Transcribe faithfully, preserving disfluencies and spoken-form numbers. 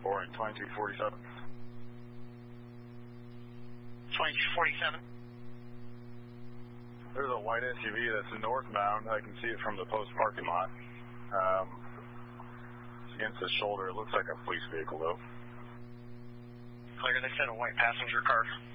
Boring, twenty-two forty-seven. twenty-two forty-seven. There's a white S U V that's northbound. I can see it from the post parking lot. Um, it's against the shoulder. It looks like a police vehicle, though. Clear, they said a white passenger car.